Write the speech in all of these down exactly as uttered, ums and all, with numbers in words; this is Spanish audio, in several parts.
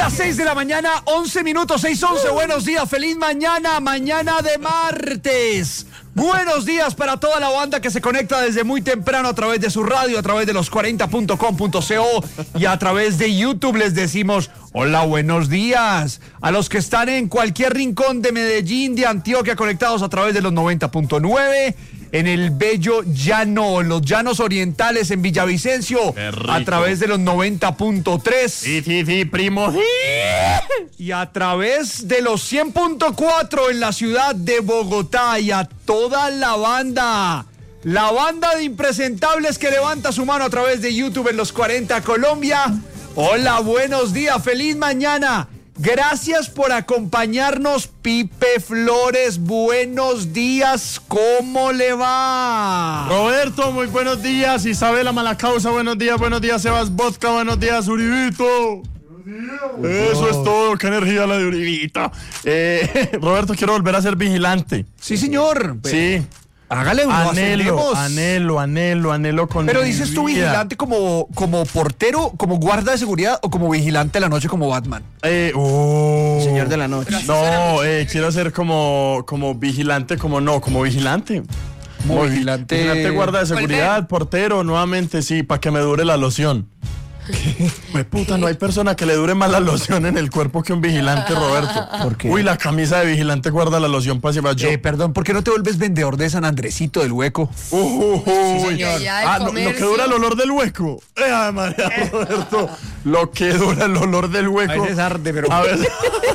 las seis de la mañana, once minutos, seis once. Buenos días, feliz mañana, mañana de martes. Buenos días para toda la banda que se conecta desde muy temprano a través de su radio, a través de los cuarenta punto com punto co y a través de YouTube. Les decimos hola, buenos días. A los que están en cualquier rincón de Medellín, de Antioquia, conectados a través de los noventa punto nueve. En el bello llano, en los llanos orientales, en Villavicencio, a través de los noventa punto tres. Sí, sí, sí, primo. Y a través de los cien punto cuatro en la ciudad de Bogotá. Y a toda la banda, la banda de impresentables que levanta su mano a través de YouTube en los cuarenta Colombia. Hola, buenos días, feliz mañana. Gracias por acompañarnos, Pipe Flores. Buenos días, ¿cómo le va? Roberto, muy buenos días. Isabela Malacausa, buenos días. Buenos días, Sebas Vodka, buenos días, Uribito. Eso es todo, qué energía la de Uribito. Eh, Roberto, quiero volver a ser vigilante. Sí, señor. Sí. Hágale un anhelo, anhelo, anhelo, anhelo con Pero dices tú vigilante como, como portero, como guarda de seguridad o como vigilante de la noche como Batman. Eh, oh. Señor de la noche. No, eh, quiero ser como, como vigilante, como no, como vigilante. Como vigilante. Vigilante guarda de seguridad, portero, nuevamente, sí, para que me dure la loción. Pues puta, no hay persona que le dure más la loción en el cuerpo que un vigilante, Roberto. ¿Por qué? Uy, la camisa de vigilante guarda la loción para llevar yo. Eh, perdón, ¿por qué no te vuelves vendedor de San Andresito del Hueco? Uh, uh, uh, sí, señor. Ah, lo, lo que dura el olor del hueco. Eh, ay, María, Roberto. Lo que dura el olor del hueco. A veces arde, pero... A veces...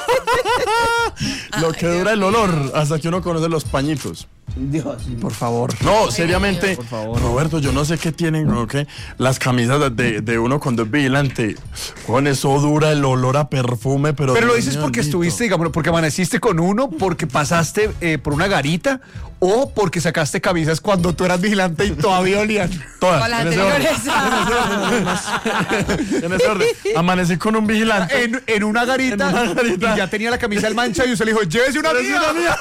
Lo que dura el olor hasta que uno conoce los pañitos. Dios, por favor. No, seriamente, por favor. Roberto, yo no sé qué tienen, ¿no? ¿Qué? Las camisas de, de uno cuando es vigilante. Con eso dura el olor a perfume, pero... Pero lo dices porque bendito. Estuviste, digamos, porque amaneciste con uno, porque pasaste eh, por una garita o porque sacaste camisas cuando tú eras vigilante y todavía olían. Todas. En ese orden. En ese orden. Amanecí con un vigilante. En, en, una garita, en una garita. Y ya tenía la camisa del mancha y usted le dijo, llévese una mía. Una mía.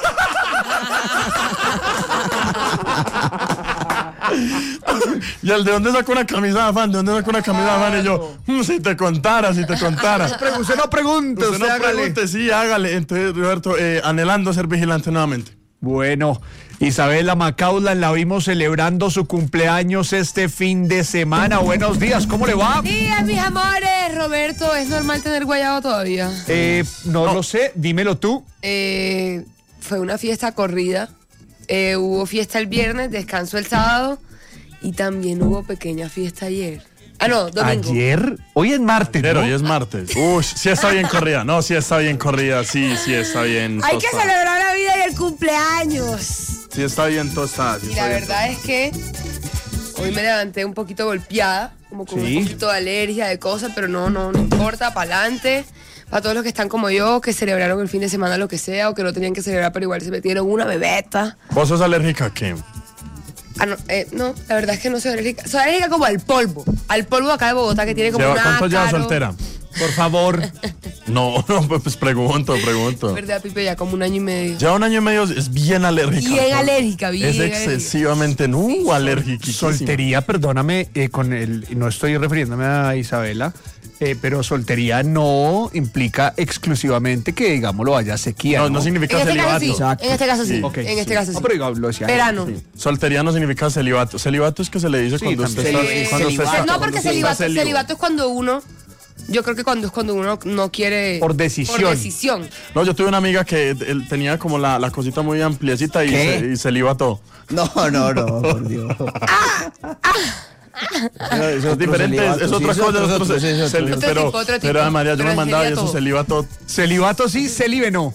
Y el de dónde sacó una camisa de afán, de dónde sacó una camisa de afán, y yo, mmm, si te contara, si te contara. Usted no pregunte, usted, usted no hágale. pregunte, sí, hágale. Entonces, Roberto, eh, anhelando ser vigilante nuevamente. Bueno, Isabela Macaula la vimos celebrando su cumpleaños este fin de semana. Buenos días, ¿cómo le va? Días, mis amores. Roberto, ¿es normal tener guayabo todavía? Eh, no, no lo sé, dímelo tú. Eh, fue una fiesta corrida. Eh, hubo fiesta el viernes, descanso el sábado y también hubo pequeña fiesta ayer. Ah, no, domingo. ¿Ayer? Hoy es martes, Pero ¿no? hoy es martes. Uy, sí está bien corrida. No, sí está bien corrida. Sí, sí está bien tostada. Hay que celebrar la vida y el cumpleaños. Sí está bien tostada. Sí y la verdad es que hoy me levanté un poquito golpeada, como con ¿Sí? un poquito de alergia, de cosas, pero no, no, no importa, para adelante. Para todos los que están como yo, que celebraron el fin de semana lo que sea, o que no tenían que celebrar, pero igual se metieron una bebeta. ¿Vos sos alérgica a qué? Ah, no, eh, no, la verdad es que no soy alérgica. Soy alérgica como al polvo. Al polvo acá de Bogotá que tiene como un ¿Cuánto llevas soltera? Por favor. No, no, pues pregunto, pregunto. ¿Verdad, Pipe? Ya como un año y medio. Ya un año y medio es bien alérgica. Bien alérgica, bien Es excesivamente no sí, alérgica. Soltería, perdóname, eh, con el, no estoy refiriéndome a Isabela, eh, pero soltería no implica exclusivamente que, digámoslo, haya sequía. No, no, no significa en celibato. Este sí. En este caso sí. sí. Okay, en este sí. caso sí. No, pero digamos, lo decía Verano. Sí. Soltería no significa celibato. Celibato es que se le dice sí, cuando usted está... Sí, cuando usted está no, porque celibato, celibato es cuando uno... Yo creo que cuando es cuando uno no quiere... Por decisión. Por decisión. No, yo tuve una amiga que él tenía como la, la cosita muy ampliecita y se, y se le iba todo. No, no, no, por Dios. ah, ah. No, eso es diferente, es, es otra sí, cosa. Otro, otro, sí, otro, otro, pero, otro tipo, pero, María, yo pero me mandaba y eso celibato. Celibato sí, celibe no.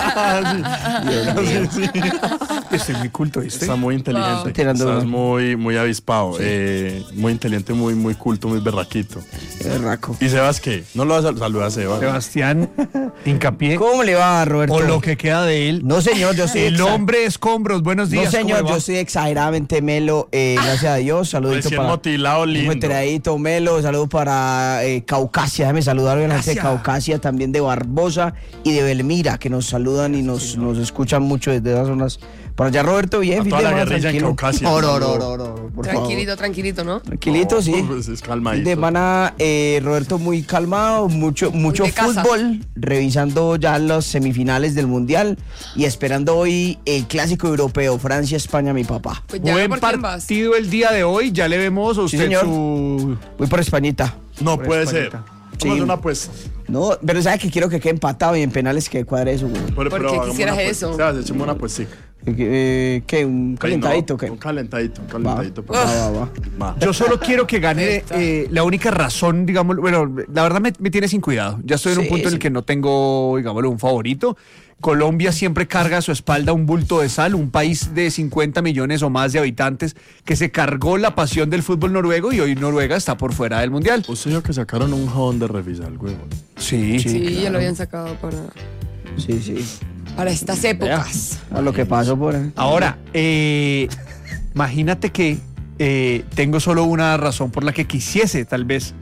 sí, sí, sí. Estoy muy culto, ¿viste? Está muy inteligente. Wow. Estás muy, muy avispado. Sí. Eh, muy inteligente, muy, muy culto, muy berraquito. Berraco. ¿Y Sebas qué? No lo vas a saludar a Sebas. Sebastián Hincapié. ¿Cómo le va, Roberto? O lo que queda de él. No, señor, yo soy... El hombre escombros, buenos días. No, señor, yo soy exageradamente melo. Eh, gracias a Dios, saludito para... ventilado lindo. Muy enteradito, Melo, saludos para eh, Caucasia, déjame saludar a la gente de Gracias. Caucasia, también de Barbosa y de Belmira, que nos saludan y nos, nos escuchan mucho desde esas zonas. Por allá, Roberto, bien, A fin toda de la semana guerrilla en tranquilo. Caucasia. No, no, no, no, no, por Tranquilito, favor. tranquilito, ¿no? Tranquilito, sí. Pues es Fin calmadito. de semana, eh, Roberto, muy calmado, mucho, mucho de casa. fútbol, revisando ya las semifinales del Mundial y esperando hoy el clásico europeo, Francia-España, mi papá. Pues ya, Buen ¿por quién vas? partido el día de hoy. Ya le vemos a Sí, usted señor. su... Voy por Españita. No Por puede Españita. ser. Sí. Vamos a una pues. No, pero ¿sabes que quiero que quede empatado y en penales que cuadre eso, güey? Pero, ¿Por pero qué hagamos quisieras una, pues. eso? Sebas, echemos una pues sí. Eh, ¿Qué? ¿Un calentadito? Ay, no, ¿Qué? Un calentadito, un Va, calentadito. pues. va, va, va. Va. Yo solo quiero que gane Esta. eh, la única razón, digamos, bueno, la verdad me, me tiene sin cuidado. Ya estoy en un Sí, punto en el sí. que no tengo, digámoslo, un favorito. Colombia siempre carga a su espalda un bulto de sal, un país de cincuenta millones o más de habitantes que se cargó la pasión del fútbol noruego y hoy Noruega está por fuera del mundial. Usted dijo que sacaron un jabón de revisar, güey. Sí, Sí, ya lo habían sacado para, Sí, sí. para estas épocas. A lo que pasó por ahí. Ahora, eh, imagínate que eh, tengo solo una razón por la que quisiese, tal vez,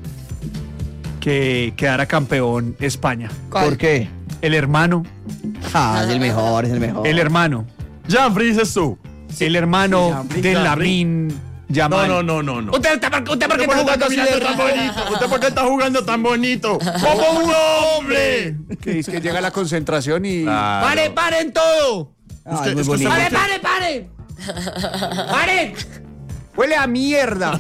que quedara campeón España. ¿Cuál? ¿Por qué? El hermano, Ah, es el mejor, es el mejor. el hermano, Jean-Free dices tú. el hermano Jean-Free, de Jean-Free. Lamin No, Yamal. no, no, no, no. ¿Usted, usted, por- usted por qué está jugando así de tan bonito? ¿Usted por qué está jugando tan bonito? ¡Como un hombre! Que dice que llega la concentración y... Claro. ¡Pare, paren todo! Ah, Es que- es muy es que bonito. usted- ¡Pare, pare, pare! ¡Paren! ¡Huele a mierda!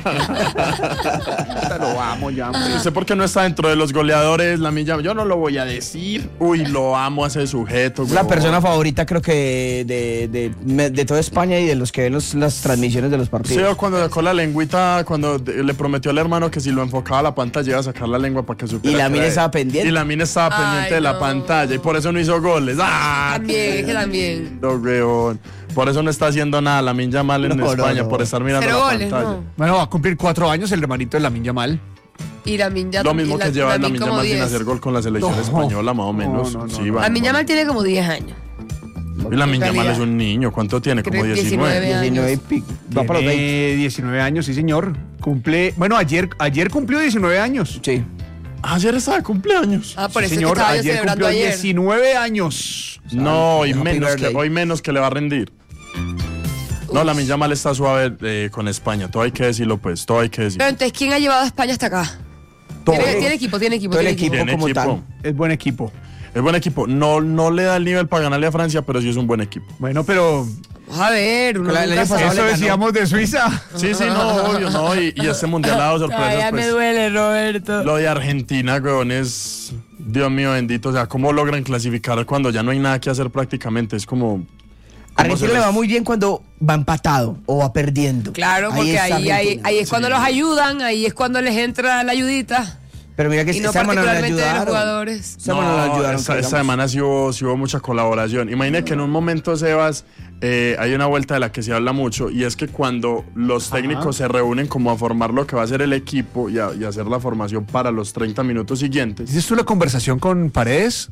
Puta, lo amo, ya. hombre. ¿Usted por qué no está dentro de los goleadores? La milla, yo no lo voy a decir. Uy, lo amo a ese sujeto. Es la güey. persona favorita, creo que de, de, de, de toda España y de los que ven los- las transmisiones de los Sí, partidos. o cuando sacó la lengüita, cuando de- le prometió al hermano que si lo enfocaba a la pantalla iba a sacar la lengua para que supiera. Y la que mina era estaba él. pendiente. Y la mina estaba Ay, pendiente de la no. pantalla y por eso no hizo goles. ¡Ah! También, es que también. No, weón. Por eso no está haciendo nada la Minja mal en No, no, España, no. por estar mirando Cero la goles, pantalla. no. Bueno, va a cumplir cuatro años el hermanito de Lamin Yamal. Y la Minya Lo mismo que lleva la Minja como mal sin diez. hacer gol con la selección No. española, más o menos. No, no, no, Sí, no. va, La Minya va. Mal tiene como diez años. Y la Minja mal realidad. es un niño. ¿Cuánto tiene? Como Creo diecinueve. diecinueve. diecinueve y pico. Va para los veinte. Tiene diecinueve años, sí señor. Cumple... Bueno, ayer, ayer cumplió diecinueve años. Sí. Ayer estaba de cumpleaños. Ah, por Sí, eso señor, es que estaba yo ayer celebrando cumplió ayer. diecinueve años. No, hoy Happy menos, que, birthday. hoy menos que le va a rendir. No, la Minja mal está suave eh, con España. Todo hay que decirlo, pues. Todo hay que decirlo. Pero entonces, ¿quién ha llevado a España hasta acá? Todo. Tiene, tiene equipo, tiene equipo, Todo el tiene equipo. equipo Tiene como equipo. tal. Es buen equipo. Es buen equipo. No, no le da el nivel para ganarle a Francia, pero sí es un buen equipo. Bueno, pero... Vamos a ver, uno Con la del nunca año pasado sabe. Eso le ganó. decíamos de Suiza. Sí, sí, no, obvio, no. Y, y este mundial ha dado sorpresas. Ay, ya me Pues, duele, Roberto. lo de Argentina, weón, es. Dios mío bendito. O sea, ¿cómo logran clasificar cuando ya no hay nada que hacer prácticamente? Es como. ¿cómo se Argentina le les- va muy bien cuando va empatado o va perdiendo. Claro, porque está ahí, ahí, Argentina. ahí es cuando Sí. los ayudan, ahí es cuando les entra la ayudita. Pero mira que Y no esta semana no le particularmente de los ayudaron. jugadores. Esta semana no le ayudaron. esta, que esta digamos. semana sí hubo, sí hubo mucha colaboración. Imagina que en un momento, Sebas, eh, hay una vuelta de la que se habla mucho y es que cuando los técnicos se reúnen como a formar lo que va a ser el equipo y a, y a hacer la formación para los treinta minutos siguientes, ¿Dices tú la conversación con Paredes?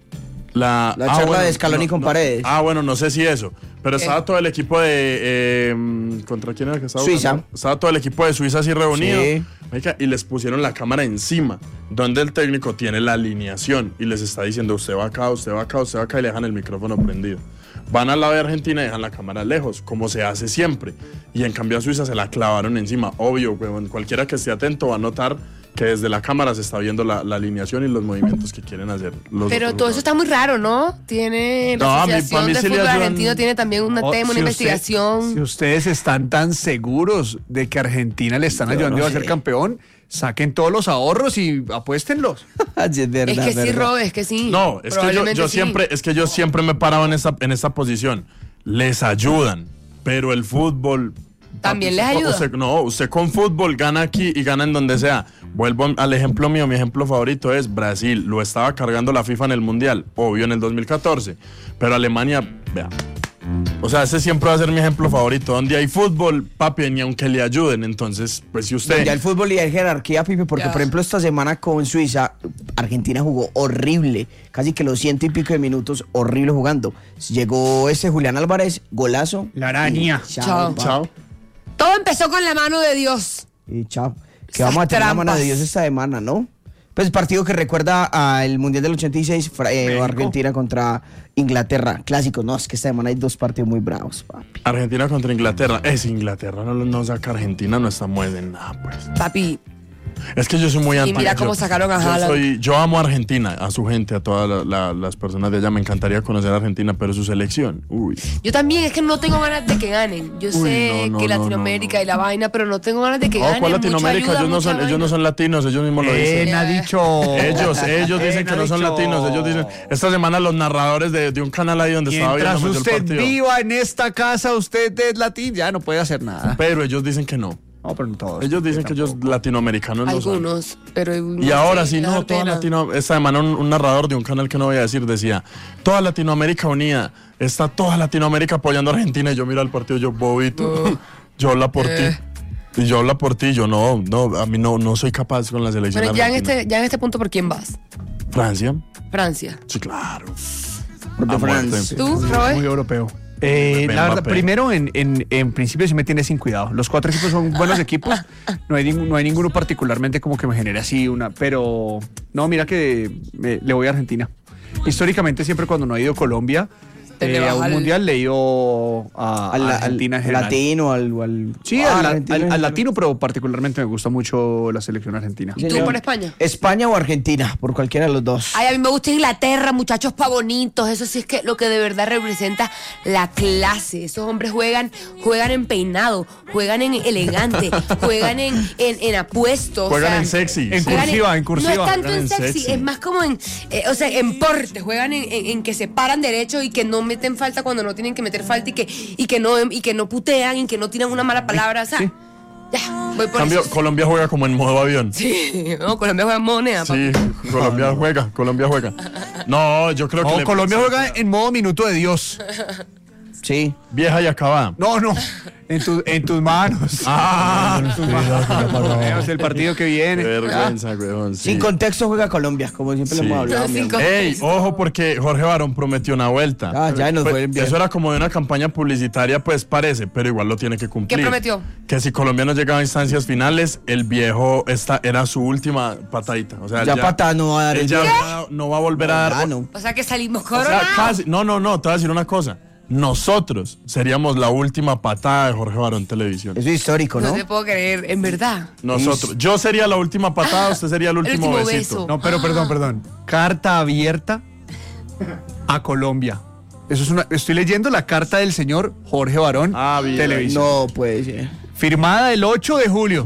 la, La charla de Scaloni con Paredes. Ah, bueno, no sé si eso. Pero ¿Qué? estaba todo el equipo de. eh, ¿Contra quién era que estaba Suiza. jugando? Estaba todo el equipo de Suiza así reunido. Sí. Marica, y les pusieron la cámara encima, donde el técnico tiene la alineación y les está diciendo: usted va acá, usted va acá, usted va acá, y le dejan el micrófono prendido. Van al lado de Argentina y dejan la cámara lejos, como se hace siempre. Y en cambio a Suiza se la clavaron encima. Obvio, huevón, cualquiera que esté atento va a notar que desde la cámara se está viendo la, la alineación y los movimientos que quieren hacer los Pero otros todo eso está muy raro, ¿no? Tiene la No, a mí- Asociación a mí de sí le Fútbol ayudan- Argentino tiene también una Oh, tema, una si usted- investigación. si ustedes están tan seguros de que Argentina le están Yo ayudando no a ser sé. campeón, saquen todos los ahorros y apuéstenlos. Sí, es verdad, es que sí, verdad. Rob, es que sí. No, es que yo, Probablemente yo sí. siempre, es que yo siempre me he parado en esta, en esta posición. Les ayudan, pero el fútbol También les usted- ayuda. usted- no, usted con fútbol gana aquí y gana en donde sea. Vuelvo al ejemplo mío, mi ejemplo favorito es Brasil. Lo estaba cargando la FIFA en el Mundial, obvio en el dos mil catorce. Pero Alemania, vea. O sea, ese siempre va a ser mi ejemplo favorito. Donde hay fútbol, papi, ni aunque le ayuden. Entonces, pues si usted... Ya el fútbol y hay jerarquía, Pipe, porque Ya. por ejemplo esta semana con Suiza, Argentina jugó horrible, casi que los ciento y pico de minutos horrible jugando. Llegó ese Julián Álvarez, golazo. La araña. y Chao. pa. Chao. Todo empezó con la mano de Dios. Y chao. Que Esas vamos a tener la mano de trampas. Dios esta semana, ¿no? Pues partido que recuerda al Mundial del ochenta y seis, fra- eh, México. Argentina contra Inglaterra. Clásico, no, es que esta semana hay dos partidos muy bravos, papi. Argentina contra Inglaterra. Es Inglaterra, no, no saca Argentina, no está muy de nada, pues. Papi, Es que yo soy muy anti. mira yo- cómo sacaron a yo, Haaland. soy- yo amo a Argentina, a su gente, a todas la- la- las personas de allá. Me encantaría conocer a Argentina, pero su selección, uy. yo también es que no tengo ganas de que ganen. Yo sé no, no, que no, Latinoamérica no, no. y la vaina, pero no tengo ganas de que No, ganen. ¿cuál Mucha Latinoamérica? ayuda, ellos, no mucha son, ellos no vaina. son latinos, ellos mismos lo dicen. ¿Quién ha dicho? Ellos, ellos dicen ¿Quién que ha no son dicho? latinos. Ellos dicen. Esta semana los narradores de, de un canal ahí donde estaba Mientras viendo el usted partido. viva en esta casa, usted es latín, ya no puede hacer nada. Pero ellos dicen que no. No, pero no todos. Ellos dicen que ellos latinoamericanos no son. Algunos, pero. Y ahora sí, no, toda Latino, esta semana un, un narrador de un canal que no voy a decir decía, toda Latinoamérica unida, está toda Latinoamérica apoyando a Argentina. Y yo miro el partido, yo, bobito, yo habla por Eh. ti. Y yo habla por ti, yo no, no, a mí no, no soy capaz con la selección Bueno, ya en, argentina. este, ya en este punto, ¿por quién vas? Francia, Francia. sí, claro. Por A de muerte. France. ¿Tú, Muy Robert? europeo. Eh, Mbappé. la verdad, primero, en, en, en principio sí me tiene sin cuidado. Los cuatro equipos son buenos equipos. No hay, ningún- no hay ninguno particularmente como que me genere así una. Pero no, mira que me- le voy a Argentina. Históricamente, siempre cuando no ha ido Colombia Te le eh, a vas un al- mundial, le he ido a, Al, a al- Argentina en general. latino, al, al Sí, Ah, al, Argentina al- en al general. latino, pero particularmente me gusta mucho la selección argentina. ¿Y tú Señor. por España? España o Argentina, por cualquiera de los dos. Ay, a mí me gusta Inglaterra, muchachos pa' bonitos. Eso sí es que lo que de verdad representa la clase. Esos hombres juegan, juegan en peinado, juegan en elegante, juegan en, en, en apuestos. Juegan o sea, en sexy. En juegan cursiva, en cursiva. No es tanto Juegan en en sexy, sexy. es más como en, eh, o sea, en porte. Juegan en, en- en que se paran derecho y que no meten falta cuando no tienen que meter falta y que, y que no y que no putean y que no tiran una mala palabra. O sea, Sí. ya, voy por Cambio, eso. Colombia juega como en modo avión. Sí, no, Colombia juega moneda. Sí, Colombia juega, Colombia juega. No, yo creo que No, le- Colombia juega en modo minuto de Dios. Sí. vieja y acabada. No, no. En, tu- en tus manos. Ah, Es el partido que qué viene. vergüenza, weón. sí. Sin contexto juega Colombia, como siempre Sí. le hemos hablado. Sin mi amor. Ey, ojo porque Jorge Barón prometió una vuelta. Ah, ya nos Pues, fue bien. eso era como de una campaña publicitaria, pues parece, pero igual lo tiene que cumplir. ¿Qué prometió? Que si Colombia no llegaba a instancias finales, el viejo esta era su última patadita. O sea, Ya patada no va a dar él el ya viejo. no- no va a volver a dar. Ah, no. O sea que salimos O sea, coronados. casi, no, no, no, te voy a decir una cosa. Nosotros seríamos la última patada de Jorge Barón Televisión. Eso es histórico, No ¿no? te puedo creer, en verdad. Nosotros. Yo sería la última patada, usted sería el último, último besito. beso. No, pero perdón, perdón. Carta abierta a Colombia. Eso es una. Estoy leyendo la carta del señor Jorge Barón. Ah, bien. Televisión. No puede ser. Firmada el ocho de julio.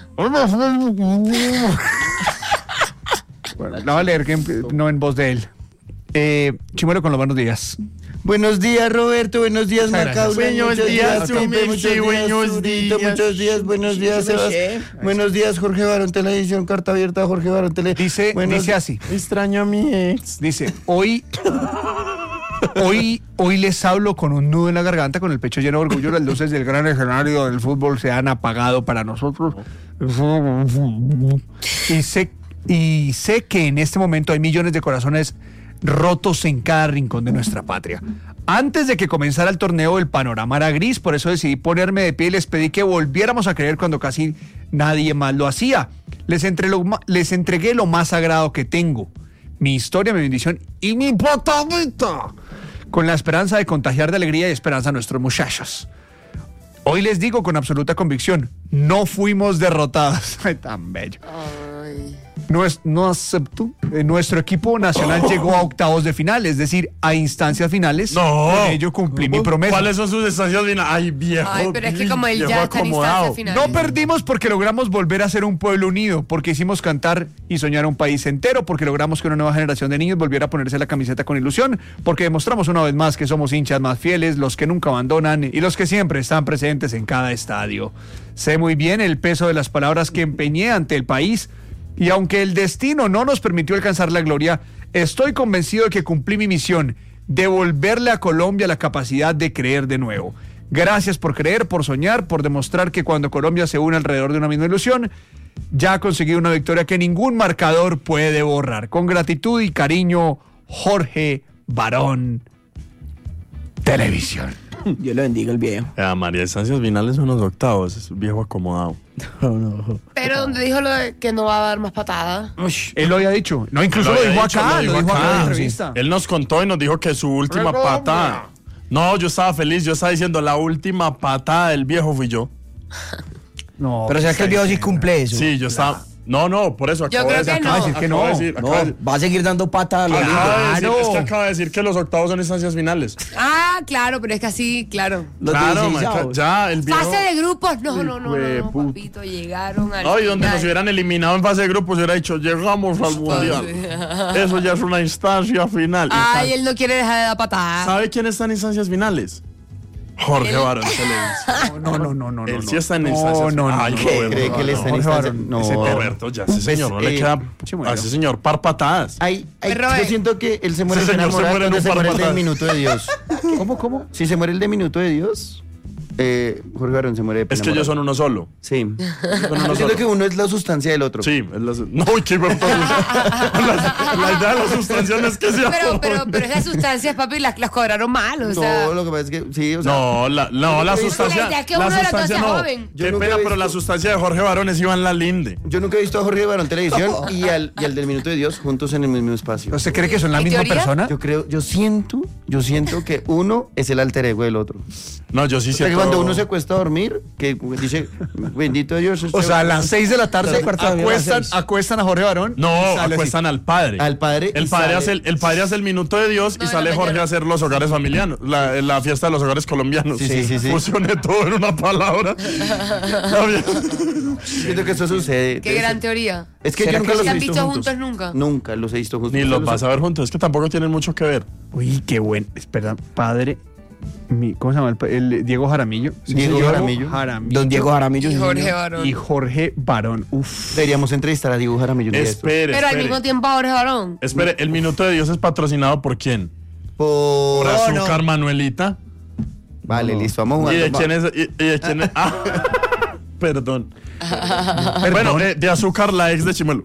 Bueno, la voy a leer que en- no en voz de él. Eh, Chimuelo con los buenos días. Buenos días, Roberto. Buenos días, Muchas Marcausa. gracias. Buenos Muchos días, Pipe, Humilde, muchos días, buenos Zurito, días. Muchos días, buenos días, Sebas. Buenos días, Jorge Barón Televisión. Carta abierta a Jorge Barón Televisión. Dice, Buenos- dice así. Extraño a mi ex. Dice, hoy, hoy, hoy les hablo con un nudo en la garganta, con el pecho lleno de orgullo. Las luces del gran escenario del fútbol se han apagado para nosotros. Y sé, y sé que en este momento hay millones de corazones rotos en cada rincón de nuestra patria. Antes de que comenzara el torneo, el panorama era gris, por eso decidí ponerme de pie y les pedí que volviéramos a creer cuando casi nadie más lo hacía. Les, entre lo ma- les entregué lo más sagrado que tengo, mi historia, mi bendición y mi patadita, con la esperanza de contagiar de alegría y esperanza a nuestros muchachos. Hoy les digo con absoluta convicción, no fuimos derrotados. Ay, tan bello. Ay. No, es, no acepto. Eh, nuestro equipo nacional llegó a octavos de final, es decir, a instancias finales. No. Con ello cumplí mi promesa. ¿Cuáles son sus estancias finales? Ay, viejo. Ay, pero es que como él viejo ya está en acomodado. instancias finales. No perdimos porque logramos volver a ser un pueblo unido, porque hicimos cantar y soñar a un país entero, porque logramos que una nueva generación de niños volviera a ponerse la camiseta con ilusión, porque demostramos una vez más que somos hinchas más fieles, los que nunca abandonan y los que siempre están presentes en cada estadio. Sé muy bien el peso de las palabras que empeñé ante el país, y aunque el destino no nos permitió alcanzar la gloria, estoy convencido de que cumplí mi misión, devolverle a Colombia la capacidad de creer de nuevo. Gracias por creer, por soñar, por demostrar que cuando Colombia se une alrededor de una misma ilusión, ya ha conseguido una victoria que ningún marcador puede borrar. Con gratitud y cariño, Jorge Barón Televisión. Dios lo bendiga el viejo. Ah, María, estancias finales son los octavos. Es viejo acomodado. No, no. Pero donde dijo lo de que no va a dar más patadas. Él lo había dicho. No, incluso Lo lo había dijo dicho, acá, lo dijo lo dijo acá en la acá. entrevista. Él nos contó y nos dijo que su última patada. No, yo estaba feliz, yo estaba diciendo la última patada del viejo fui yo. No, Pero será que el viejo sí cumple eso. Sí, yo estaba. No, no, por eso Yo acabo de creo que decir. no. acabo de decir que acabo de no. decir- No, acabo de- va a seguir dando pata a lo lindo. acabo de decir- Claro. Es que acaba de decir que los octavos son instancias finales. Ah, claro, pero es que así, claro. Los Claro, dieciséis marica, avos. ya el viejo. Fase de grupos. No, no, no, Hijo no, de no, puta. papito. Llegaron al. Ay, donde nos final. hubieran eliminado en fase de grupos, hubiera dicho, llegamos al mundial. Eso ya es una instancia final. Ay, él no quiere dejar de dar patadas. ¿Sabe quién está en instancias finales? Jorge Él- Barón Televisa. no, no, no, no. Él no, sí no. está en No, instancias no, no, finales. Ay, no. Roberto, ¿Cree que él no, está en Jorge instancia? Barón, No, ese Roberto, ya ese señor no le eh, queda sí, bueno. a ese señor par patadas. Hay, hay- Pero, yo eh, siento que él se muere ese de señor se enamorar muere en cuando un se par muere el del patadas. minuto de Dios. ¿Cómo, cómo? Si se muere el de minuto de Dios, eh, Jorge Barón se muere de Es que ellos son uno solo. Sí. Son Yo uno siento solo. que uno es la sustancia del otro. Sí, es la, no, qué Roberto. la, la idea de la sustancia no es que sea. Pero, pero, pero esas sustancias, papi, las, las cobraron mal, o sea. No, lo que pasa es que sí, o sea, No, la, no, la Pero sustancia. la idea es que la uno de los dos sustancia sea no. joven. Yo Qué nunca pena, he pero la visto- sustancia de Jorge Barón es Iván Lalinde. yo nunca he visto a Jorge Barón Televisión y al, y al del minuto de Dios juntos en el mismo espacio. ¿Usted cree que son la ¿En misma teoría? persona? Yo creo, yo siento, yo siento que uno es el alter ego del otro. No, yo sí O sea, que siento. cuando uno se acuesta a dormir, que dice, bendito Dios. O sea, a las seis de la tarde Tres cuartos de diez, acuestan, las seis. acuestan a Jorge Barón. y No, sale así. acuestan al padre. Al padre El y padre, sale. hace el, el padre hace el minuto de Dios No, y en sale la Jorge mañana. a hacer los hogares familianos. La, la fiesta de los hogares colombianos. Sí, sí, sí, sí. Fusione todo en una palabra. Está bien. Siento que eso sucede. Qué gran teoría. Es que yo ¿Será nunca que los se he han visto, visto juntos. juntos nunca? Nunca los he visto juntos. Ni los Solo vas sé- a ver juntos. Es que tampoco tienen mucho que ver. Uy, qué bueno. Espera, padre. mi- ¿Cómo se llama? El, pa- el Diego Jaramillo. Sí, Diego señor. Jaramillo. Jaramillo. Don Diego Jaramillo. Y sí, Jorge señor. Barón. Y Jorge Barón. Uf. Deberíamos entrevistar a Diego Jaramillo un día de estos. Espere, Pero al espere. mismo tiempo a Jorge Barón. Espere, el minuto de Dios es patrocinado por quién? Por... Por No, no. Azúcar Manuelita. Vale, listo, vamos ¿Y jugando. de va. quién es? ¿Y, y de quién es? Ah, perdón. Bueno, eh, de Azúcar, la ex de Chimelo.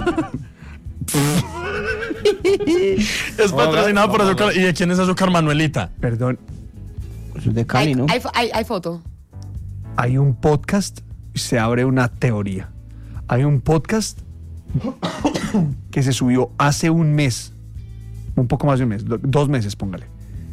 Es patrocinado por Azúcar. ¿Y de quién es Azúcar Manuelita? Perdón. Eso es de Cali, Hay, ¿no? hay, hay, hay foto. Hay un podcast y se abre una teoría. Hay un podcast que se subió hace un mes. Un poco más de un mes. do- Dos meses, póngale.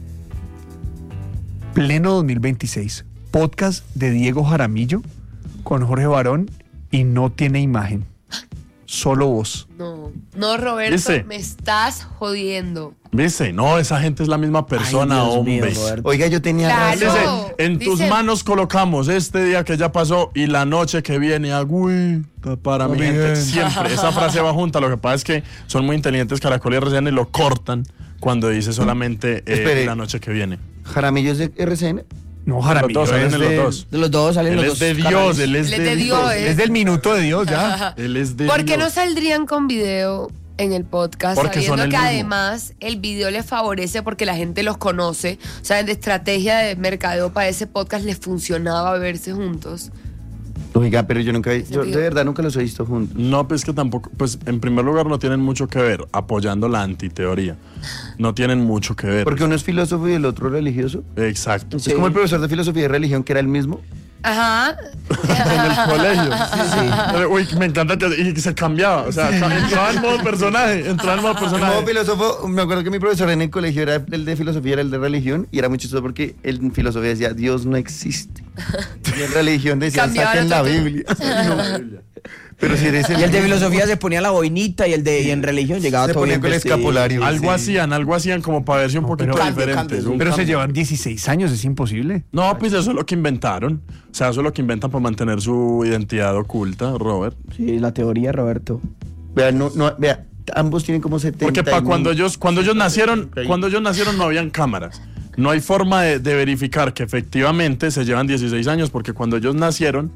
Pleno dos mil veintiséis. Podcast de Diego Jaramillo con Jorge Barón y no tiene imagen. Solo voz. No, no, Roberto, ¿Viste? me estás jodiendo. ¿Viste? No, esa gente es la misma persona, Dios mío, hombre. Roberto. Oiga, yo tenía Claro. razón. Dice, en tus Dice- manos colocamos este día que ya pasó y la noche que viene, agüita para mi Bien. gente. Siempre, esa frase va junta. Lo que pasa es que son muy inteligentes Caracol y R C N y lo cortan cuando dice solamente eh, Espere. la noche que viene. Jaramillo es de R C N. No, Los Jaramillo dos, salen es, en los de- dos. De los dos salen Él los es dos de Dios, canales. él es Él de es de Dios. Dios, es del minuto de Dios ya. Él es de ¿Por qué no Dios. saldrían con video en el podcast? Porque son sabiendo el que mismo. además el video les favorece porque la gente los conoce. O sea, de estrategia de mercadeo para ese podcast les funcionaba verse juntos. Oiga, pero yo nunca he- yo de Sentido. verdad nunca los he visto juntos. No, pues que tampoco, pues en primer lugar no tienen mucho que ver, apoyando la antiteoría. No tienen mucho que ver. Porque uno es filósofo y el otro religioso. Exacto. Es como el profesor de filosofía y religión que era el mismo. Ajá. En el colegio. Pero, Uy, me encanta que y se cambiaba. O sea, ca- entraba en modo personaje. Entraba en modo Como personaje. filósofo, me acuerdo que mi profesor en el colegio era el de filosofía, era el de religión, y era muy chistoso porque él en filosofía decía, Dios no existe. Y en religión decía, Cambiaba saquen la la total. Biblia. Pero si eres Y el de filosofía se ponía la boinita y el de y en religión llegaba Se todo ponía bien con el vestido. escapulario. Algo Sí. hacían, algo hacían como para verse un poquito pero- Cambio, diferentes. cambio, Un Pero se cambio. llevan dieciséis años, es imposible. No, pues eso es lo que inventaron. O sea, eso es lo que inventan para mantener su identidad oculta, Robert. Sí, la teoría, Roberto. Vea, no, no, vea, ambos tienen como setenta. Porque para y cuando mil. ellos, cuando ellos nacieron, setenta y- cuando ellos nacieron no habían cámaras. No hay forma de, de verificar que efectivamente se llevan dieciséis años, porque cuando ellos nacieron,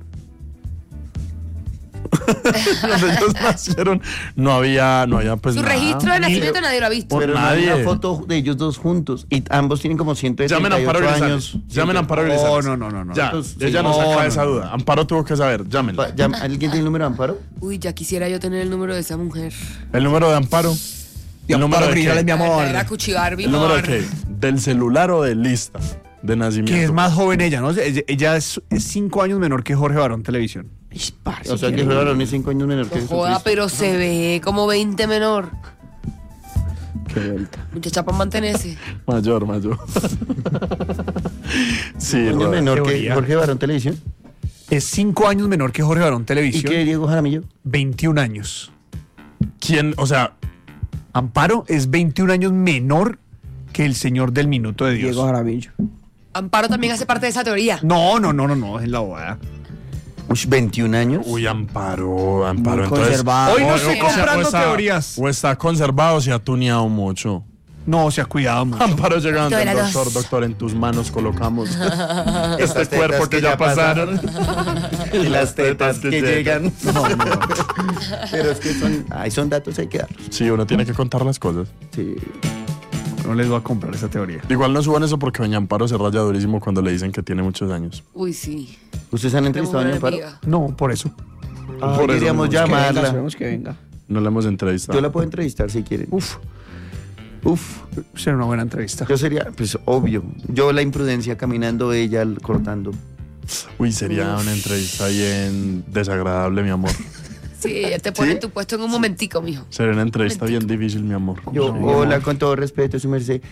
cuando ellos nacieron, no había, no había pues Su nada. registro de nacimiento nadie lo ha visto. Por Pero no hay nadie. una foto de ellos dos juntos. Y ambos tienen como ciento Llamen a setenta y Amparo ocho Grisales. años. Llamen a Amparo No, Grisales. no, no, no, no. Ya, Entonces, ella sí. nos No, saca no, de esa no. duda. Amparo tuvo que saber, llámenla. Pa- llam- ¿Alguien tiene el número de Amparo? Uy, ya quisiera yo tener el número de esa mujer. El número de Amparo. Y ¿El número Amparo de qué? Grisales, mi amor. Era Cuchi Barbie, ¿El número de amor. qué? ¿Del celular o de lista de nacimiento? Que es más joven ella, ¿no? Ella, ella es, es cinco años menor que Jorge Barón Televisión. Ish, parce, O sea que qué Jorge lindo. Barón es cinco años menor que No joda, Jesucristo. pero se ve como veinte menor. Qué vuelta. Muchacha, para mantenerse. Mayor, mayor. sí, ¿Un año Robert. menor que teoría. Jorge Barón Televisión? Es cinco años menor que Jorge Barón ¿Y Televisión. que Diego Jaramillo? veintiún años. ¿Quién? O sea, Amparo es veintiún años menor que el señor del Minuto de Dios. Diego Jaramillo. Amparo también hace parte de esa teoría. No, no, no, no, no, es la bobada. Uy, veintiún años. uy, Amparo, Amparo. Muy Entonces, conservado. Hoy no o- estoy o sea, comprando o está- teorías. O está conservado o se ha tuneado mucho. No, se ha cuidado mucho. Amparo llegando De el las doctor, dos. doctor, en tus manos colocamos este Estas tetas cuerpo que, que ya ya pasaron. Y las tetas que, que llegan. Pero es que son, ay, son datos, hay que darlos. Sí, uno tiene que contar las cosas. Sí. No les voy a comprar esa teoría. Igual no suban eso porque doña Amparo se raya durísimo cuando le dicen que tiene muchos años. Uy, sí. ¿Ustedes han Tengo entrevistado a una Doña Amparo? amiga. No, por eso. Ah, Por eso queríamos mismo. Que venga, llamarla. esperemos que venga. No la hemos entrevistado. Yo la puedo entrevistar si quieren. Uf, Uf. será una buena entrevista. Yo sería, pues obvio. Yo la imprudencia caminando, ella l- cortando. Uy, sería una entrevista bien desagradable, mi amor. Sí, ella te pone ¿Sí? en tu puesto en un momentico, mijo. Sería una entrevista bien difícil, mi amor. Yo, hola, con todo respeto, su merced.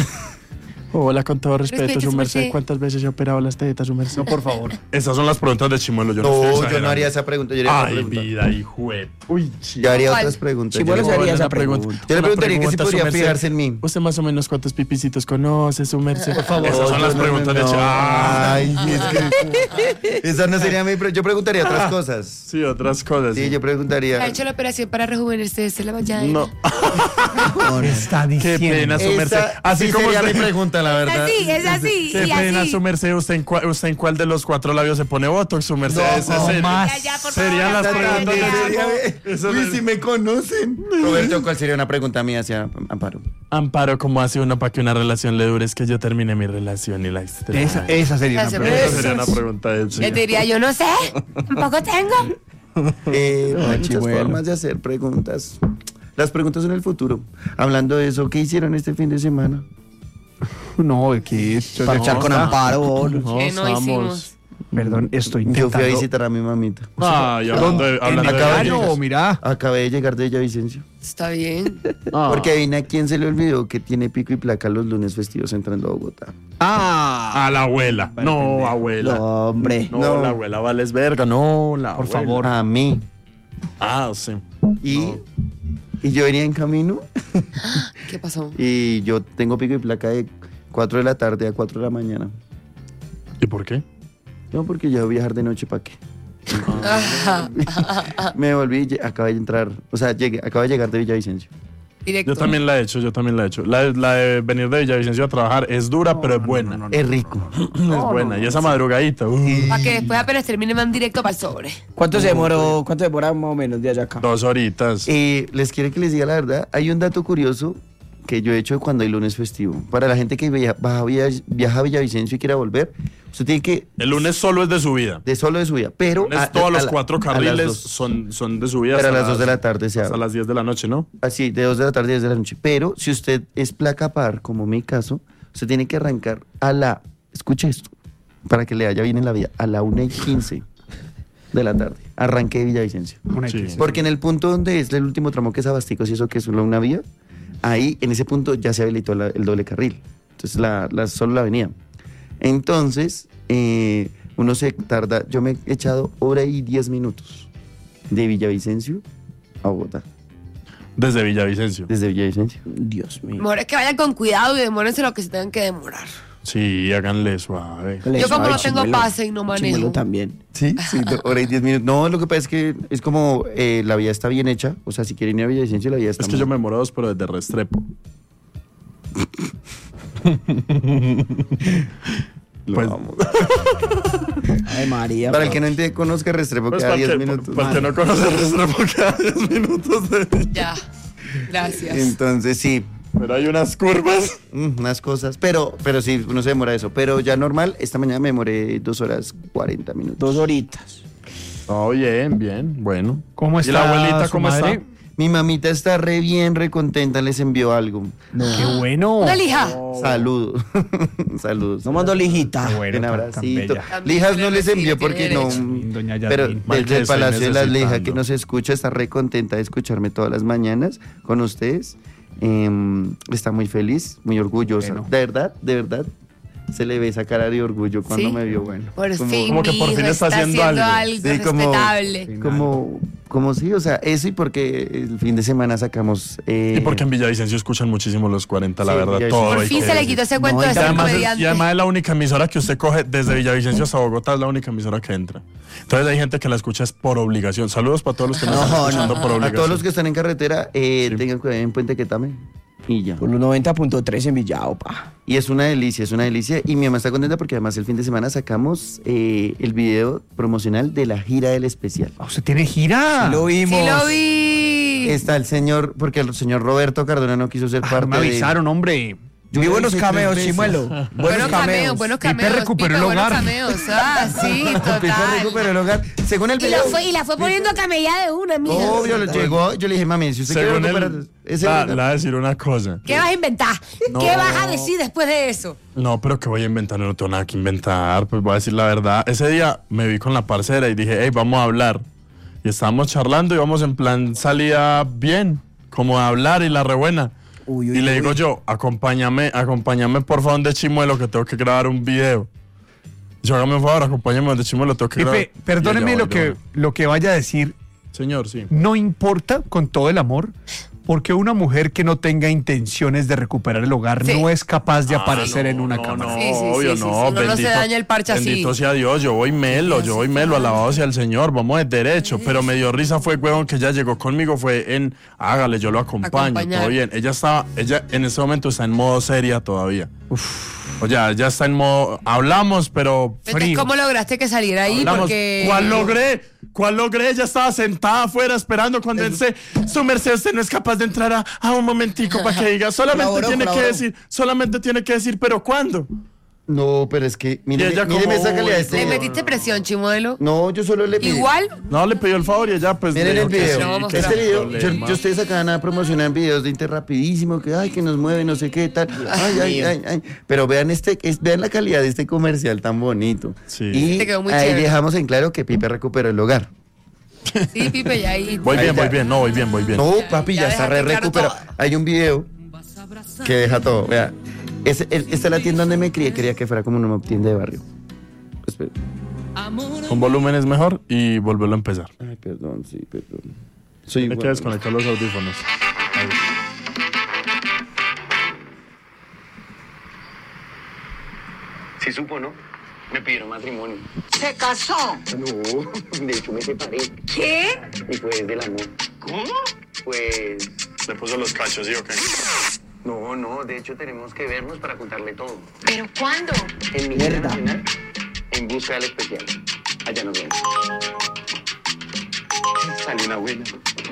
Hola, con todo respeto, Respeto, su su merced. merced. ¿Cuántas veces he operado las tetas, su merced? No, por favor. Esas son las preguntas de Chimuelo. Yo no, No, estoy yo no exagerando. haría esa pregunta. Yo haría otra Ay, pregunta. vida, hijo de... Uy, Yo haría ¿Cuál? otras preguntas. Chimuelo Yo- se haría Una esa pregunta. Yo le Una preguntaría que si pregunta, su podría merced. fijarse en mí. ¿Usted más o menos cuántos pipicitos conoce, su merced? Por favor. Esas son No, las no, preguntas no, de no. Chimuelo. Ay, es que... Esa no sería mi... pre- Yo preguntaría otras cosas. Sí, otras cosas. Sí, yo Ha preguntaría... hecho la operación para rejuvenecerse la vagina. No, Está qué diciendo. pena, su merced. Esa Así sí como sería mi usted... pregunta, la Es verdad. así, es así. Qué y pena, así. su merced. ¿Usted en, cua- ¿Usted en cuál de los cuatro labios se pone botox, su merced? No, Ese no sería- más. Ya, ya, por Serían favor, las ya, preguntas ya, de ya. Chimuelo. Eso Uy, es- si me conocen. Roberto, ¿cuál sería una pregunta mía hacia Amparo? Amparo, ¿cómo hace uno para que una relación le dure? Es que yo termine mi relación y la extraño. Esa, esa sería una Esa pregunta. Esa sería una pregunta de él, sí. Yo te diría, yo no sé, tampoco tengo. Eh, hay muchas Chimuelo. formas de hacer preguntas. Las preguntas son el futuro. Hablando de eso, ¿qué hicieron este fin de semana? No, que esto Parchar con Amparo. bolo. No, ¿Qué no estamos- hicimos? Perdón, estoy Yo fui a intentando. visitar a mi mamita. Ay, hablando de, ¿En hablando de Milano? gallegas. Mira. Acabé de llegar de Villavicencio. Está bien. Ah. Porque adivina a quién se le olvidó que tiene pico y placa los lunes festivos entrando a Bogotá. Ah, A la abuela. Para No, pendejo. abuela. No, hombre. No, No. la abuela vales verga. No, la Por abuela. favor. A mí. Ah, sí. Y, y yo venía en camino ¿Qué pasó? y yo tengo pico y placa de cuatro de la tarde a cuatro de la mañana. ¿Y por qué? No, porque yo voy a viajar de noche, ¿para qué? Ajá. Me volví y lle- acabé de entrar, o sea, llegué, acabo de llegar de Villavicencio. Directo. Yo también la he hecho, yo también la he hecho. La, de- la de venir de Villavicencio a trabajar es dura, pero es buena. Es rico. es buena. y esa madrugadita. uh, Para que después apenas termine van directo para el sobre. ¿Cuánto se demoró? ¿Cuánto demora más o menos de allá acá? dos horitas. Eh, les quiero que les diga la verdad, hay un dato curioso que yo he hecho cuando hay lunes festivo. Para la gente que via- baja a Villa- viaja a Villavicencio y quiera volver, usted tiene que, El lunes solo es de subida. de solo de su vida, pero... El lunes a- todos a los la- cuatro a las carriles dos. son, son de subida. Pero a hasta las dos de la tarde se Hasta abre. las diez de la noche, ¿no? Así, de dos de la tarde a diez de la noche. Pero si usted es placa par, como mi caso, usted tiene que arrancar a la... Escuche esto, para que le vaya bien en la vida. A la una y quince de la tarde. Arranqué de Villavicencio. una Sí. X. Porque en el punto donde es el último tramo, que es Abasticos y eso que es solo una vía, ahí en ese punto ya se habilitó la- el doble carril. Entonces la, la- solo la avenida. Entonces, eh, uno se tarda, yo me he echado hora y diez minutos de Villavicencio a Bogotá. Desde Villavicencio. Desde Villavicencio. Dios mío. Mejor es que vayan con cuidado y demórense lo que se tengan que demorar. Sí, háganle suave. Le Yo como suave, no tengo Chimuelo. pase y no manejo. Chimuelo también. Sí, sí, do- hora y diez minutos. No, lo que pasa es que es como eh, la vía está bien hecha. O sea, si quieren ir a Villavicencio, la vía está Es que yo mal. me demoro dos, pero desde Restrepo. Lo Pues, amo. Ay, María. Para el que no entiende, conozca Restrepo, pues cada para, diez que, minutos. para el que no conoce Restrepo, cada diez minutos. De... Ya. Gracias. Entonces, sí, Pero hay unas curvas. mm, unas cosas. Pero, pero sí, uno se demora eso. Pero ya normal, esta mañana me demoré dos horas cuarenta minutos. Dos horitas. Oh, bien, bien. Bueno. ¿Cómo ¿Y está la abuelita su cómo madre? está? Mi mamita está re bien, re contenta, les envió algo. Qué bueno. Una lija. Saludos. Saludos. No mandó lijita. Bueno, Un tan- tan abracito. bella. También Lijas tiene no les derecho, envió tiene porque no. derecho. Doña Yasmín. Pero Mal desde que el estoy Palacio de las Lijas que necesitando. nos escucha, está re contenta de escucharme todas las mañanas con ustedes. Em, está muy feliz, muy orgullosa. Bueno. De verdad, de verdad. Se le ve esa cara de orgullo cuando ¿Sí? me vio, bueno. Por como- fin, como que por mi fin hijo está haciendo algo. Sí, como- respetable. Como, como sí, o sea, eso y porque el fin de semana sacamos. eh, Y porque en Villavicencio escuchan muchísimo los cuarenta, la Sí, verdad, Villavicencio. todo. Por hay fin que se le decir. quitó ese cuento de No, Y ser además, es, comediante. y además es la única emisora que usted coge desde Villavicencio hasta Bogotá, es la única emisora que entra. Entonces hay gente que la escucha es por obligación. Saludos para todos los que nos No, están no, escuchando por a obligación. todos los que están en carretera, eh, tengan cuidado en Puente Quetame. Y ya. Por los noventa punto tres en Villao, pa. Y es una delicia, es una delicia. Y mi mamá está contenta porque además el fin de semana sacamos eh, el video promocional de la gira del especial. Ah, ¿usted tiene gira? Lo vimos. Sí lo vi. Está el señor, porque el señor Roberto Cardona no quiso ser Ah, parte me de... avisaron, hombre. Vi Yo buenos hice cameos, tres veces. Chimuelo. Buenos Buenos cameos, cameos. buenos Pipe cameos. recuperó Pipe, el buenos hogar. cameos. Ah, sí, Pipe total. recuperó el hogar. Según el Y, video... lo fue, y la fue poniendo a camellar de una, mija. Obvio, lo llegó, yo le dije, mami, si usted quiere Según recuperar... él, ese la, video- la voy a decir una cosa. ¿Qué vas a inventar? No. ¿Qué vas a decir después de eso? No, pero que voy a inventar, no tengo nada que inventar, pues voy a decir la verdad. Ese día me vi con la parcera y dije, hey, vamos a hablar. Y estábamos charlando y vamos en plan salida bien, como a hablar y la rebuena. Uy, uy, y le uy. digo yo, acompáñame, acompáñame por favor de Chimuelo que tengo que grabar un video. Yo, hágame un favor, acompáñame de Chimuelo, tengo que grabar. Pipe, perdóneme Y ella, lo bueno, que, bueno. lo que vaya a decir. Señor, sí. No importa, con todo el amor, porque una mujer que no tenga intenciones de recuperar el hogar Sí. no es capaz de Ah, aparecer no, en una no, cámara. No, Sí, sí, sí, obvio, sí, sí, no. uno no se bendito, daña el parche así. Bendito sea Dios, yo voy melo, yo voy melo, alabado sea el Señor, vamos de derecho. Pero me dio risa fue, huevón, que ella llegó conmigo, fue en, hágale, yo lo acompaño, Acompañar. todo bien. Ella estaba, ella en ese momento está en modo seria todavía. O sea, ya está en modo, hablamos, pero Entonces, frío. ¿cómo lograste que saliera ahí? Hablamos, Porque... ¿cuál logré? ¿Cuál logré? Ella estaba sentada afuera esperando cuando él se... Su merced, usted no es capaz de entrar a, a un momentico para que diga. Solamente Colaboró, tiene colaboró. que decir, solamente tiene que decir, ¿pero cuándo? No, pero es que, míreme, ella míreme como, esa calidad de uy, este ¿Le video. metiste presión, Chimuelo? No, yo solo le pedí... Igual. No, le pidió el favor y ella pues... Miren dijo el que video. sí, vamos que a Este sin video, yo, problema. yo estoy sacando a promocionar videos de Inter rapidísimo, que ay, que nos mueve, no sé qué tal. Ay, ay, ay, ay. Pero vean este, es- vean la calidad de este comercial tan bonito. Sí. Y Te quedó muy ahí chévere. dejamos en claro que Pipe recuperó el hogar. Sí, Pipe, ya ahí. Voy Ahí bien, ya- voy bien, no, voy bien, voy bien. No, Ya- papi, ya ya, está re dejaste claro recuperado. todo. Hay un video que deja todo. Vea, es, el- esta es la tienda donde me crié, quería que fuera como una tienda de barrio. Espera. Con volumen es mejor y volverlo a empezar. Ay, perdón, sí, perdón. Soy Hay que igual. desconectar los audífonos. Ahí. Sí supo, ¿no? Me pidieron matrimonio. Se casó. No, de hecho me separé. ¿Qué? Y fue del amor. ¿Cómo? Pues... Le puso los cachos, ¿sí o qué? No, no, de hecho tenemos que vernos para contarle todo. ¿Pero cuándo? En mi gira nacional, en busca del especial. Allá nos vemos. Salió una buena.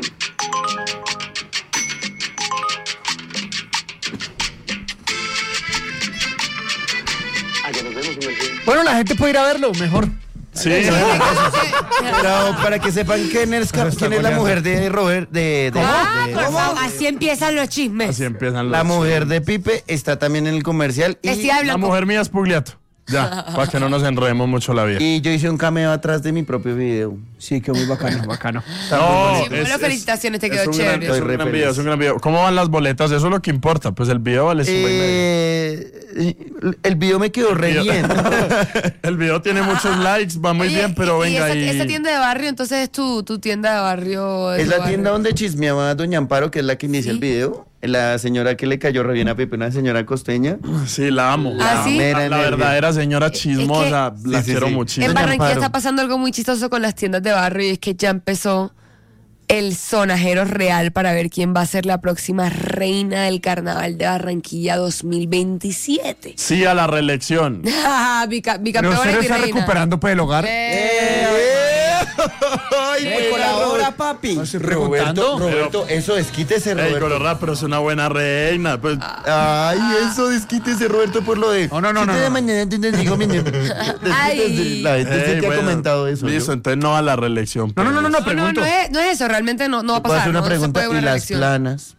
Allá nos vemos, un merced. Bueno, la gente puede ir a verlo, mejor. Sí. Pero para que sepan quién es, Eso está quién es la goleando. mujer de Robert, de, de- Ah, de- por favor. Así empiezan los chismes. Así empiezan los... la mujer de Pipe está también en el comercial y, Vestida de La blanco. mujer mía es Pugliato. Ya, para que no nos enredemos mucho la vida. y yo hice un cameo atrás de mi propio video. Sí, quedó muy bacano. Bacano. No, Sí, bueno, felicitaciones, te quedó es un chévere. Gran, es, un Estoy re gran video, feliz. es un gran video. ¿Cómo van las boletas? Eso es lo que importa. Pues el video vale cinco y medio. Eh, el video me quedó re bien. El video tiene muchos likes, va muy Oye, bien, pero y, y venga esa, ahí. esa tienda de barrio, entonces es tu, tu tienda de barrio. de Es tu la barrio. tienda donde chismeaba Doña Amparo, que es la que inicia Sí. el video. La señora que le cayó re bien a Pepe, una señora costeña. Sí, la amo. ¿Ah, la, sí? amo. Mera la, la energía. verdadera señora chismosa, Sí, la sí, quiero sí. muchísimo. En Doña Barranquilla Amparo. está pasando algo muy chistoso con las tiendas de barrio y es que ya empezó el sonajero real para ver quién va a ser la próxima reina del Carnaval de Barranquilla dos mil veintisiete. Sí a la reelección. Bica- Pero Bicampeona usted y no está reina. recuperando pues el hogar. Eh, Ay, Me buena, colabora, Robert. papi. No estoy Roberto, preguntando. Roberto, eso desquítese, Ey, Roberto. Gororra, pero es una buena reina. Pues, Ay, eso desquítese, Roberto, por lo de. No, no, no, siete no, de no. mañana, entonces digo, mire, Ay. desquítese. La gente ey, sí te ha bueno, comentado eso. Listo, ¿no? entonces no a la reelección. No, no, no, no, no, No, no, pregunto. no es, no es eso, realmente no, no va a Puedo pasar. hacer una no se pregunta. puede una ¿Y las reelección. planas?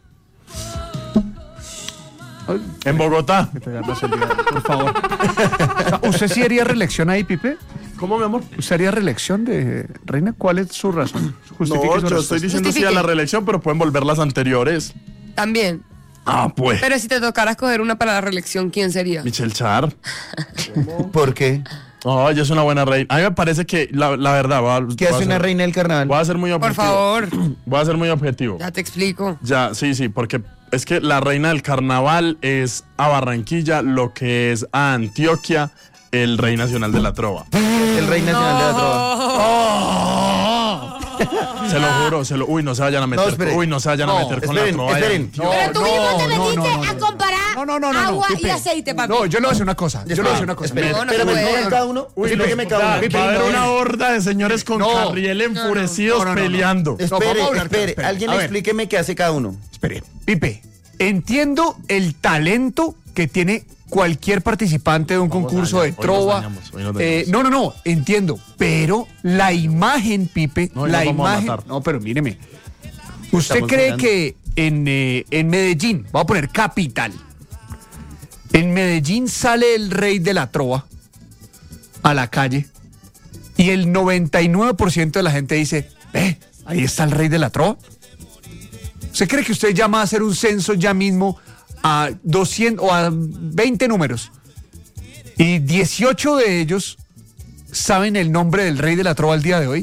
En Bogotá. Por favor. ¿Usted sí haría reelección ahí, Pipe? ¿Cómo, mi amor? ¿Usted haría reelección de reina? ¿Cuál es su razón? Justifique No, su yo estoy respuesta. diciendo sí a la reelección, pero pueden volver las anteriores. También. Ah, pues. Pero si te tocara escoger una para la reelección, ¿quién sería? Michelle Char. ¿Por qué? Oh, ella es una buena reina. A mí me parece que, la, la verdad, voy a, ¿Qué voy a hace una ser- reina del carnaval? Voy a ser muy Por objetivo. favor, Voy a ser muy objetivo. ya te explico. Ya, sí, sí, porque es que la reina del carnaval es a Barranquilla lo que es a Antioquia el rey nacional de la trova. El rey nacional de la trova. Se lo juro, se lo. Uy, no se vayan a meter. espere. uy, no se vayan a No, meter con esperen, la trova. de esperen. Antioquia. Pero tú mismo te no, no, metiste no, no, a no. comparar No, no, no, no, no, agua y Pipe. aceite, papi. No, yo le voy a decir una cosa. Yo le voy a decir una cosa. Espere, No, no espérame, se puede. ¿expliquen cada uno? Uy, Explíqueme no, cada uno. Va, Pipe, va a haber no. una horda de señores con No. carriel enfurecidos No, no, no, no. peleando. vamos a Espere, hablar, espere. espere. Alguien A ver. explíqueme qué hace cada uno. Espere. Pipe, entiendo el talento que tiene cualquier participante de un Vamos concurso a de dañar, hoy nos trova. dañamos, hoy nos Eh, dañamos. no, no, no, entiendo. Pero la imagen, Pipe, No, hoy la nos vamos a imagen. matar. No, pero míreme. ¿Usted Estamos cree mirando. que en, eh, en Medellín, voy a poner capital, en Medellín sale el rey de la trova a la calle y el noventa y nueve por ciento de la gente dice, eh, ahí está el rey de la trova? ¿Usted cree que usted llama a hacer un censo ya mismo a doscientos o a veinte números y dieciocho de ellos saben el nombre del rey de la trova al día de hoy?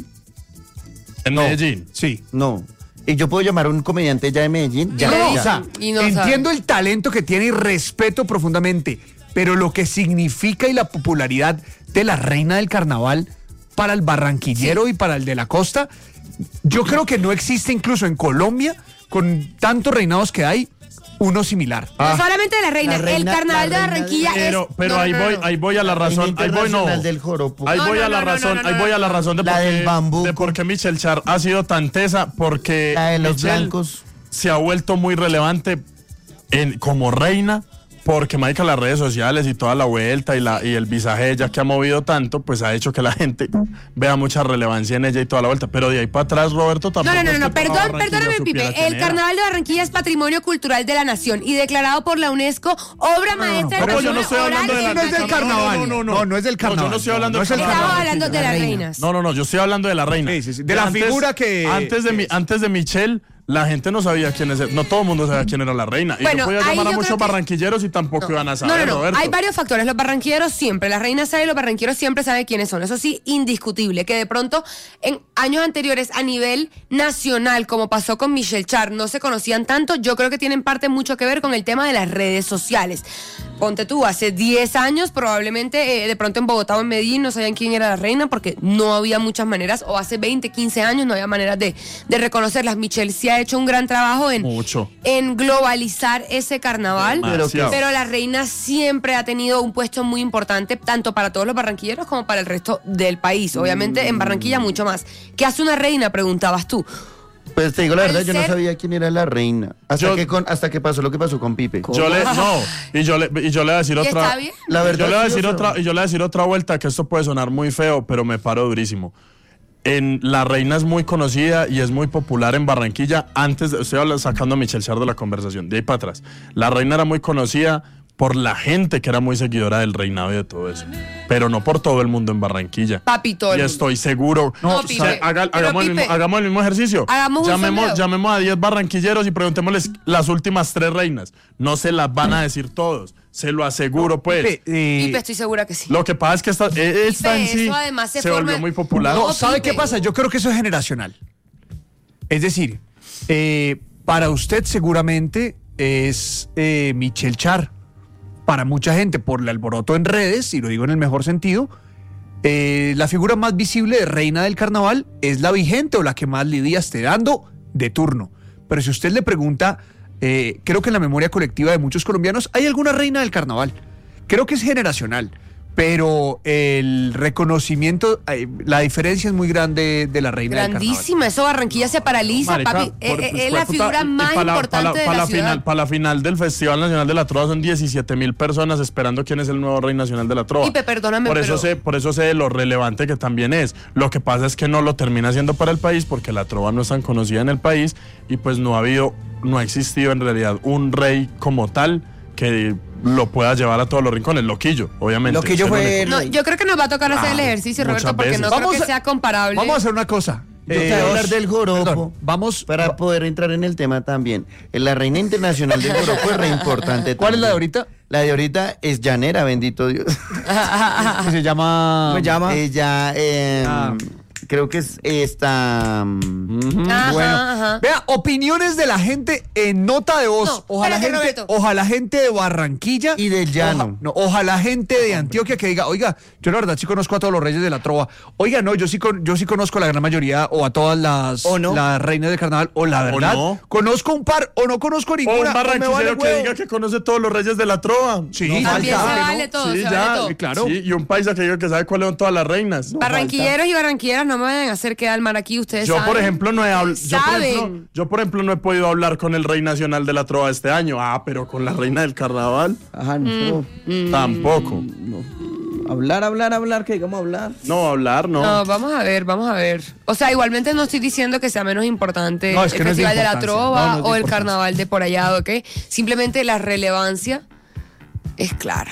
En Medellín. Sí. No. ¿Y yo puedo llamar a un comediante ya de Medellín? Ya, le No, dice, o sea, y no entiendo sabe. el talento que tiene y respeto profundamente, pero lo que significa y la popularidad de la reina del carnaval para el barranquillero y para el de la costa, yo creo que no existe incluso en Colombia, con tantos reinados que hay, uno similar. No solamente de la reina, La reina- el carnaval la de reina Barranquilla Pero, es. pero no, ahí no, voy, no. ahí voy a la razón, ahí voy no. Internacional del joropo. Ahí No, voy no, a la no, no, razón, no, no, ahí no, voy a la no. razón de La por qué, del bambuco. de por qué Michelle Char ha sido tan tesa, porque La de los Michelle blancos. se ha vuelto muy relevante en, como reina, porque marica, las redes sociales y toda la vuelta y la y el visaje ya que ha movido tanto, pues ha hecho que la gente vea mucha relevancia en ella y toda la vuelta. Pero de ahí para atrás, Roberto, tampoco. No, no, no, es no, que toda perdón, Barranquilla perdóname, supiera Pipe. quién El era. Carnaval de Barranquilla es Patrimonio Cultural de la Nación y declarado por la UNESCO obra maestra pero del yo no patrimonio estoy hablando oral de la- y No es del no, carnaval. no, no, no. No, no es del No, carnaval. yo no estoy hablando no del es el carnaval. Estamos carnaval. hablando de la las reina. reinas. No, no, no, yo estoy hablando de la reina. Sí, sí, sí, de la figura que- Antes de, mi, antes de Michelle, la gente no sabía quién es. No todo el mundo sabía quién era la reina. Y Bueno, yo podía ahí llamar a yo muchos creo que- barranquilleros y tampoco iban a No, saber, no, no. Roberto. Hay varios factores. Los barranquilleros siempre, la reina sabe y los barranquilleros siempre saben quiénes son. Eso sí, indiscutible. Que de pronto, en años anteriores, a nivel nacional, como pasó con Michelle Char, no se conocían tanto. Yo creo que tienen parte mucho que ver con el tema de las redes sociales. Ponte tú, hace diez años, probablemente, eh, de pronto en Bogotá o en Medellín no sabían quién era la reina porque no había muchas maneras, o hace veinte, quince años no había maneras de, de reconocerlas. Michelle sí ha hecho un gran trabajo en, Mucho. en globalizar ese carnaval. Demasiado. Pero la reina siempre ha tenido un puesto muy importante, tanto para todos los barranquilleros como para el resto del país. Obviamente en Barranquilla mucho más. ¿Qué hace una reina? Preguntabas tú. Pues te digo la Al verdad, yo no ser- sabía quién era la reina. Hasta, Yo- que, con, hasta que pasó lo que pasó con Pipe. Yo le, no, y yo le, y yo le voy a decir ¿Y otra. está bien? La verdad, yo le voy a sí, decir o sea, otra, y yo le voy a decir otra vuelta que esto puede sonar muy feo, pero me paro durísimo. En la reina es muy conocida y es muy popular en Barranquilla. Antes, de, estoy hablando- sacando a Michelle Char de la conversación, de ahí para atrás. La reina era muy conocida por la gente que era muy seguidora del reinado y de todo eso, pero no por todo el mundo en Barranquilla. Papi, todo el Y mundo. estoy seguro. No, O sea, Pipe, haga- pero hagamos, el Pipe, mismo, hagamos el mismo ejercicio. hagamos un llamemos, sondeo. llamemos a diez barranquilleros y preguntémosles las últimas tres reinas. No se las van a decir todos. Se lo aseguro, pues. Pipe, eh, Pipe, estoy segura que sí. Lo que pasa es que esta, eh, esta en Pipe, sí eso además se se forma- volvió muy popular. No, No, ¿sabe Pipe. qué pasa? Yo creo que eso es generacional. Es decir, eh, para usted seguramente es eh, Michelle Char. Para mucha gente, por el alboroto en redes, y lo digo en el mejor sentido, eh, la figura más visible de reina del carnaval es la vigente o la que más lidia esté dando de turno. Pero si usted le pregunta, eh, creo que en la memoria colectiva de muchos colombianos hay alguna reina del carnaval. Creo que es generacional. pero el reconocimiento, eh, la diferencia es muy grande de la reina del carnaval. Grandísima, eso Barranquilla se paraliza, Marica, papi. por- Eh, eh, pues, es la puta, figura y más pa' la- importante pa' la- de pa' la, la ciudad. final, para la final del Festival Nacional de la Trova son diecisiete mil personas esperando quién es el nuevo rey nacional de la Trova. Y pe- perdóname, por eso pero- sé, por eso sé lo relevante que también es. Lo que pasa es que no lo termina haciendo para el país porque la Trova no es tan conocida en el país y pues no ha habido, no ha existido en realidad un rey como tal que lo pueda llevar a todos los rincones. Loquillo, obviamente. Loquillo es el fue- único. No, yo creo que nos va a tocar hacer Ah, el ejercicio, muchas Roberto, porque veces. no Vamos creo que a- sea comparable. Vamos a hacer una cosa. Yo te voy a hablar del joropo. perdón, vamos. Para poder entrar en el tema también. La reina internacional del joropo es re importante. ¿Cuál es la de también. ahorita? La de ahorita es llanera, bendito Dios. Que se llama. ¿Cómo se llama? Ella, eh, Ah. creo que es esta. mm, Ajá, Bueno, ajá. vea, opiniones de la gente en nota de voz. No, ojalá, espérate, gente, Roberto. ojalá gente de Barranquilla Y del llano. Oja- no, ojalá gente de Antioquia que diga, oiga, yo la verdad sí conozco a todos los reyes de la trova. Oiga, no, yo sí con- yo sí conozco a la gran mayoría o a todas las, ¿O no? las reinas del carnaval. O la verdad, no. conozco un par o no conozco O ninguna. un o me barranquillero vale que huevo. diga que conoce todos los reyes de la Trova. Sí, No sí, También falta. se ¿no? vale todo, Sí, se ya, vale todo. sí, claro. Sí, y un paisa que diga que sabe cuáles son todas las reinas. No Barranquilleros y barranquilleras no me vayan a hacer quedar mal aquí, ustedes Yo, saben. por ejemplo, no he habl- yo, por ejemplo, Saben. yo, por ejemplo, no he podido hablar con el rey nacional de la Trova este año. Ah, pero con la reina del carnaval, Ajá, no. Mm. tampoco. Hablar, hablar, hablar, que digamos hablar. No, hablar, no. No, vamos a ver, vamos a ver. O sea, igualmente no estoy diciendo que sea menos importante No, es que el no es de Festival de la importancia. Trova No, no es de o el importancia. Carnaval de por allá, ¿ok? Simplemente la relevancia es clara.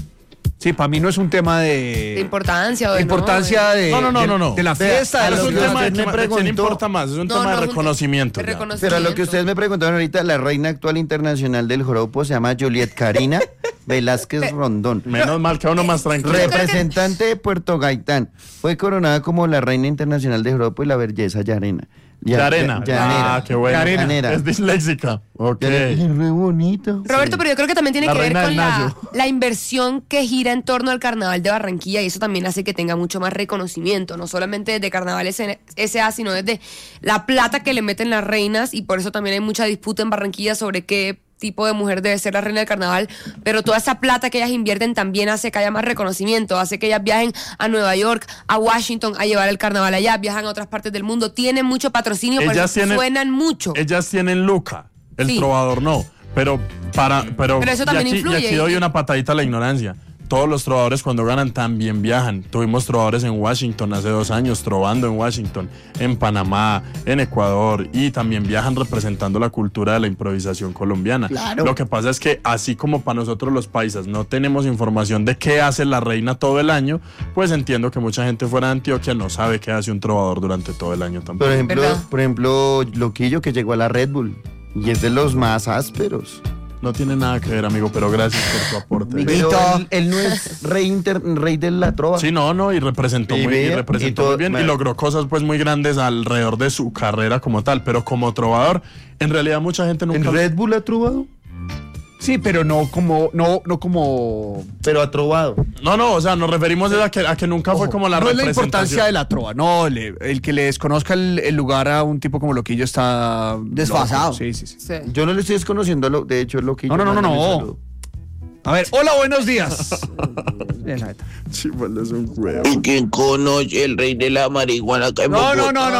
Sí, para mí no es un tema de. De importancia o de de importancia no, de. No, no, no, de- no, no. De la Vea, fiesta, de a la es lo un que ciudad. tema de usted que me me ¿quién preguntó- importa más? Es un No, tema no, de es un reconocimiento. de ya. reconocimiento. Pero lo que ustedes me preguntaron ahorita, la reina actual internacional del joropo se llama Juliet Karina Velázquez Rondón. Menos mal que uno más tranquilo. Representante de Puerto Gaitán. Fue coronada como la reina internacional del joropo y la belleza llarena. Ya- Llarena. ya- llanera. Ah, qué bueno. Llanera. Es disléxica. Ok. Es re bonito. Roberto, pero yo creo que también tiene La que ver reina con del la, Nayo. la inversión que gira en torno al Carnaval de Barranquilla y eso también hace que tenga mucho más reconocimiento, no solamente desde Carnaval S A, sino desde la plata que le meten las reinas y por eso también hay mucha disputa en Barranquilla sobre qué tipo de mujer debe ser la reina del carnaval, pero toda esa plata que ellas invierten también hace que haya más reconocimiento, hace que ellas viajen a Nueva York, a Washington a llevar el carnaval allá, viajan a otras partes del mundo, tienen mucho patrocinio, por Ellas eso tienen- suenan mucho. Ellas tienen Luca, el Sí. trovador no. Pero para, pero, Pero eso y también aquí, influye. y aquí doy una patadita a la ignorancia. Todos los trovadores cuando ganan también viajan. Tuvimos trovadores en Washington hace dos años, trovando en Washington, en Panamá, en Ecuador, y también viajan representando la cultura de la improvisación colombiana. Claro. Lo que pasa es que así como para nosotros los paisas no tenemos información de qué hace la reina todo el año, pues entiendo que mucha gente fuera de Antioquia no sabe qué hace un trovador durante todo el año tampoco. Por ejemplo, ¿Verdad? por ejemplo, Loquillo que llegó a la Red Bull y es de los más ásperos. No tiene nada que ver, amigo, pero gracias por tu aporte. Pero él, él no es rey, inter- rey de la trova. Sí, no, no, y representó, Y muy, y vea, representó y todo- muy bien y me- logró cosas pues muy grandes alrededor de su carrera como tal, pero como trovador, en realidad mucha gente ¿En nunca... Red Bull ha trovado? Sí, pero no como. No, no como. Pero ha trovado. No, no, o sea, nos referimos a que, a que nunca fue como la no es la representación. importancia de la trova, no, le- el que le desconozca el, el lugar a un tipo como Loquillo está Desfasado. loco. Sí, sí, sí. Sí. Yo no le estoy desconociendo, lo, de hecho, Loquillo. No, no, no, no, mándame un no. saludo. A ver, hola, buenos días. Bien, la neta. Sí, pues es un huevo. ¿Y quién conoce el rey de la marihuana que No, no, no, no.